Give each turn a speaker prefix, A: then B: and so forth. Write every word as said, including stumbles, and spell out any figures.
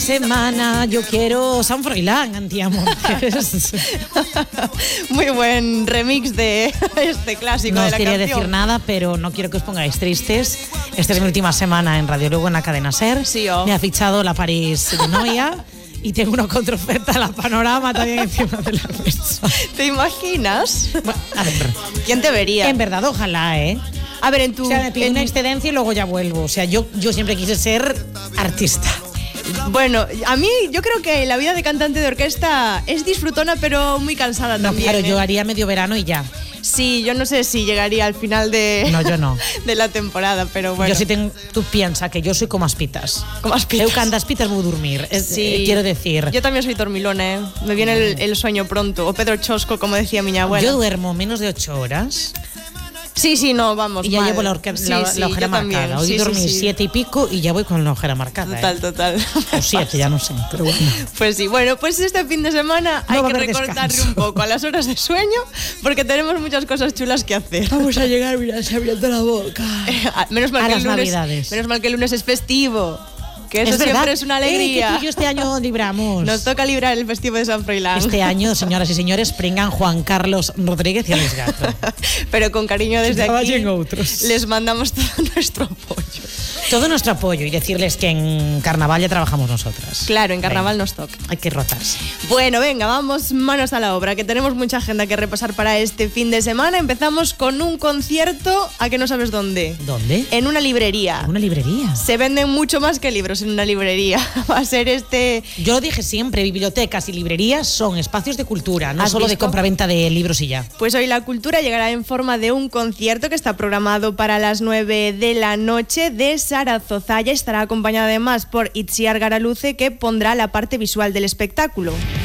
A: semana yo quiero San Froilán, Antiamontes.
B: Muy buen remix de este clásico
A: No
B: de
A: os
B: la
A: quería
B: canción.
A: decir nada, pero no quiero que os pongáis tristes. Esta es mi última semana en Radio Lugo, en la cadena SER.
B: Sí, oh.
A: Me ha fichado la París de Noia y tengo una contraoferta a la Panorama también encima de la mesa.
B: ¿Te imaginas?
A: Bueno, a ver,
B: ¿Quién te vería?
A: en verdad, ojalá, ¿eh?
B: A ver, en tu...
A: O sea, me pido
B: en-
A: una excedencia y luego ya vuelvo. O sea, yo, yo siempre quise ser artista.
B: Bueno, a mí yo creo que la vida de cantante de orquesta es disfrutona, pero muy cansada
A: No,
B: también.
A: claro,
B: ¿eh?
A: yo haría medio verano y ya.
B: Sí, yo no sé si llegaría al final de,
A: No, yo no.
B: de la temporada, pero bueno.
A: Yo sí tengo, tú piensas que yo soy como as pitas.
B: Com as pitas.
A: Eu cando as pitas vou dormir. Es,
B: Sí.
A: eh, quiero decir,
B: Yo también soy dormilona, ¿eh? Me viene el, el sueño pronto. O Pedro Chosco, como decía mi abuela.
A: yo duermo menos de ocho horas
B: Sí, sí, no, vamos.
A: y ya
B: mal.
A: llevo la, orque-
B: Sí,
A: la,
B: sí,
A: la ojera
B: yo también.
A: marcada. Hoy
B: Sí, sí,
A: dormí
B: sí.
A: siete y pico y ya voy con la ojera marcada.
B: Total,
A: ¿eh?
B: total.
A: O siete, ya no sé, pero bueno.
B: Pues sí, bueno, pues este fin de semana
A: No
B: hay
A: va a
B: que
A: haber
B: recortarle
A: descanso.
B: un poco a las horas de sueño porque tenemos muchas cosas chulas que hacer.
A: Vamos a llegar, mira, se abriendo la boca.
B: Ah, menos mal
A: A
B: que el
A: las
B: lunes,
A: Navidades.
B: menos mal que el lunes es festivo, que eso
A: Es
B: siempre
A: verdad.
B: es una
A: Eh, que
B: alegría.
A: tú y yo este año libramos.
B: Nos toca librar el festivo de San Froilán.
A: Este año, señoras y señores, pringan Juan Carlos Rodríguez y Alex Gato.
B: Pero con cariño desde
A: Que
B: aquí
A: vayan otros.
B: les mandamos todo nuestro apoyo.
A: Todo nuestro apoyo y decirles que en Carnaval ya trabajamos nosotras.
B: Claro, en carnaval
A: Venga,
B: nos toca.
A: hay que rotarse.
B: Bueno, venga, vamos manos a la obra, que tenemos mucha agenda que repasar para este fin de semana. Empezamos con un concierto, ¿a que no sabes dónde?
A: ¿Dónde?
B: En una librería.
A: Una librería.
B: Se venden mucho más que libros en una librería. Va a ser este...
A: Yo lo dije siempre, bibliotecas y librerías son espacios de cultura, no
B: ¿Has
A: solo de
B: visto?
A: compraventa de libros y ya.
B: Pues hoy la cultura llegará en forma de un concierto que está programado para las nueve de la noche de Sara Zozaya. Estará acompañada además por Itziar Garaluce, que pondrá la parte visual del espectáculo.